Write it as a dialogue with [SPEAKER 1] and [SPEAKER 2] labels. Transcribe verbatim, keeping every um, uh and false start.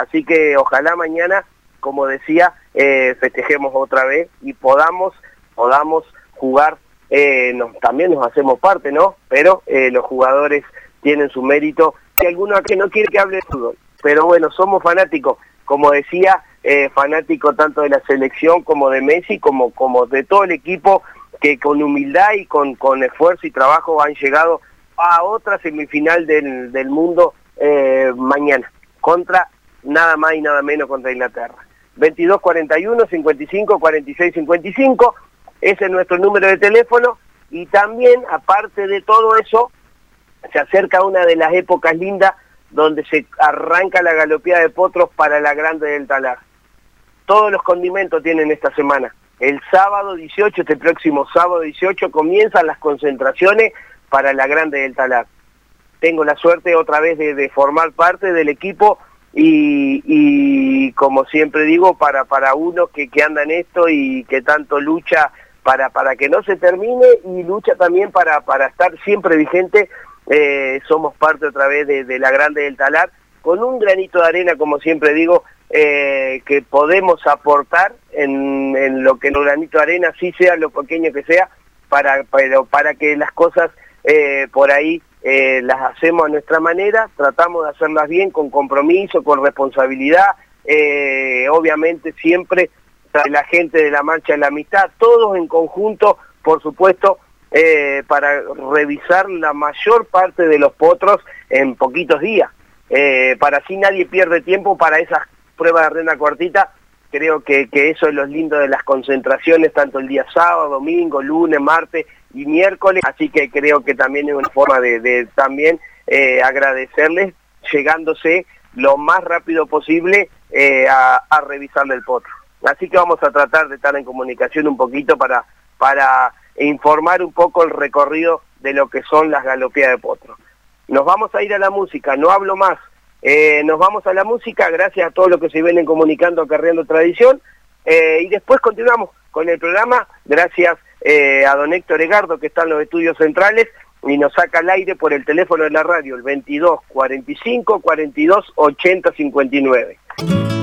[SPEAKER 1] así que ojalá mañana, como decía, eh, festejemos otra vez y podamos, podamos jugar, eh, nos, también nos hacemos parte, ¿no? Pero eh, los jugadores tienen su mérito, y alguno que no quiere que hable de fútbol, pero bueno, somos fanáticos, como decía, eh, fanáticos tanto de la selección como de Messi, como, como de todo el equipo que con humildad y con, con esfuerzo y trabajo han llegado a otra semifinal del, del mundo eh, mañana, contra nada más y nada menos contra Inglaterra. veintidós cuarenta y uno, cincuenta y cinco, cuarenta y seis, cincuenta y cinco, ese es nuestro número de teléfono, y también, aparte de todo eso, se acerca una de las épocas lindas donde se arranca la galopeada de potros para la Grande del Talar. Todos los condimentos tienen esta semana. El sábado dieciocho, este próximo sábado dieciocho, comienzan las concentraciones para la Grande del Talar. Tengo la suerte otra vez de, de formar parte del equipo y, y como siempre digo, para, para uno que, que anda en esto y que tanto lucha para, para que no se termine y lucha también para, para estar siempre vigente, eh, somos parte otra vez de, de la Grande del Talar, con un granito de arena, como siempre digo, eh, que podemos aportar en, en lo que el granito de arena, sí sea lo pequeño que sea, para, pero para que las cosas eh, por ahí eh, las hacemos a nuestra manera, tratamos de hacerlas bien, con compromiso, con responsabilidad, eh, obviamente siempre la gente de la Marcha de la Amistad, todos en conjunto, por supuesto, eh, para revisar la mayor parte de los potros en poquitos días, eh, para así nadie pierde tiempo para esas pruebas de arena cortita. Creo que, que eso es lo lindo de las concentraciones, tanto el día sábado, domingo, lunes, martes y miércoles, así que creo que también es una forma de, de también eh, agradecerles, llegándose lo más rápido posible eh, a, a revisarle el potro. Así que vamos a tratar de estar en comunicación un poquito para, para informar un poco el recorrido de lo que son las galopeadas de potro. Nos vamos a ir a la música, no hablo más. Eh, nos vamos a la música, gracias a todos los que se vienen comunicando, acarreando tradición, eh, y después continuamos con el programa, gracias eh, a don Héctor Egardo, que está en los estudios centrales, y nos saca al aire por el teléfono de la radio, el veintidós cuarenta y cinco, cuarenta y dos, ochenta, cincuenta y nueve.